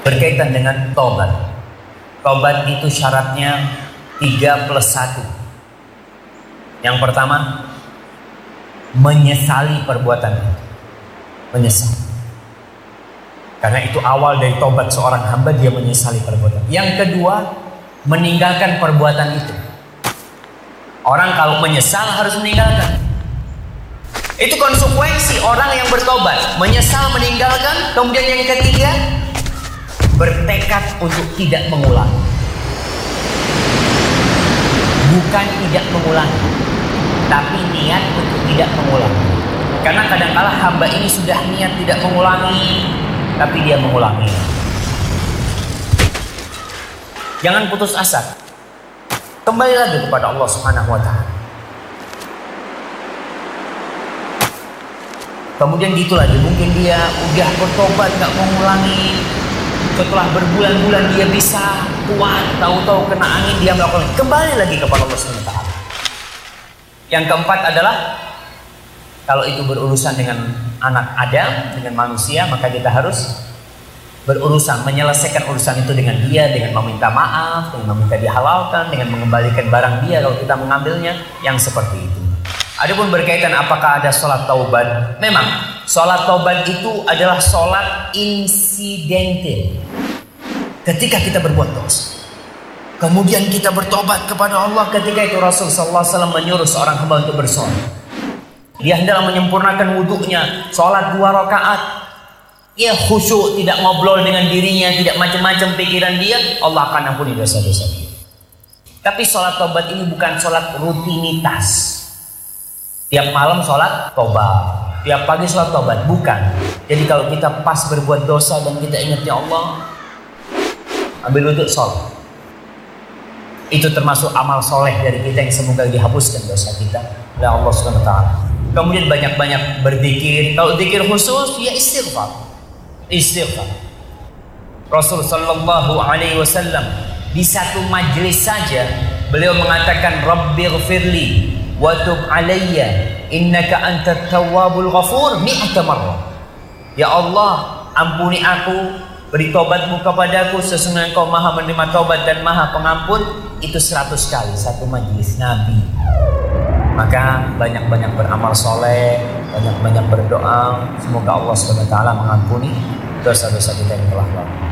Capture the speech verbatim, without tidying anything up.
berkaitan dengan tobat. Tobat itu syaratnya tiga plus satu. Yang pertama, menyesali perbuatan itu. Menyesal. Karena itu awal dari tobat seorang hamba, dia menyesali perbuatan. Yang kedua, meninggalkan perbuatan itu. Orang kalau menyesal harus meninggalkan. Itu konsekuensi orang yang bertobat. Menyesal, meninggalkan. Kemudian yang ketiga, bertekad untuk tidak mengulang. Bukan tidak mengulang, tapi niat untuk tidak mengulang. Karena kadang-kala hamba ini sudah niat tidak mengulangi, tapi dia mengulangi. Jangan putus asa. Kembali lagi kepada Allah Subhanahu wa taala. Kemudian gitu lagi, mungkin dia udah bertobat gak mau mengulangi. Setelah berbulan-bulan dia bisa kuat, tahu-tahu kena angin dia melakukan. Kembali lagi kepada Allah Subhanahu wa taala. Yang keempat adalah kalau itu berurusan dengan anak Adam, dengan manusia, maka kita harus berurusan, menyelesaikan urusan itu dengan dia, dengan meminta maaf, dengan meminta dihalalkan, dengan mengembalikan barang dia kalau kita mengambilnya, yang seperti itu. Adapun berkaitan apakah ada sholat taubat, memang sholat taubat itu adalah sholat insidental. Ketika kita berbuat dosa, kemudian kita bertobat kepada Allah, ketika itu Rasul sallallahu alaihi wasallam menyuruh seorang hamba untuk bersolat. Dia hendak menyempurnakan wuduknya, sholat dua rakaat. Ia khusyuk, tidak ngobrol dengan dirinya, tidak macam-macam pikiran dia, Allah akan ampuni dosa-dosa dia. Tapi sholat taubat ini bukan sholat rutinitas. Tiap malam sholat tobat, tiap pagi sholat tobat, bukan. Jadi kalau kita pas berbuat dosa dan kita ingat ya Allah, ambil wudhu sholat. Itu termasuk amal soleh dari kita yang semoga dihapuskan dosa kita oleh Allah Subhanahu wa taala. Kemudian banyak-banyak berzikir. Kalau zikir khusus ya istighfar. Istighfar. Rasul sallallahu alaihi wasallam di satu majlis saja beliau mengatakan Rabbighfirli wa tub alayya innaka antat tawwabul ghafur mi'ata marrah. Ya Allah, ampuni aku, beri tobatmu kepadaku, sesungguhnya Engkau Maha menerima tobat dan Maha pengampun. Itu seratus kali satu majlis Nabi. Maka banyak-banyak beramal soleh, banyak-banyak berdoa, semoga Allah subhanahu wa taala mengampuni dosa-dosa kita yang telah lalu.